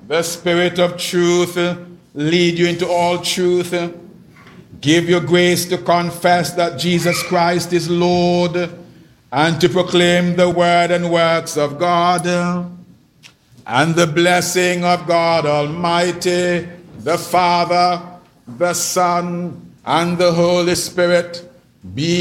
the Spirit of truth lead you into all truth. Give you grace to confess that Jesus Christ is Lord and to proclaim the word and works of God. And the blessing of God Almighty, the Father, the Son, and the Holy Spirit be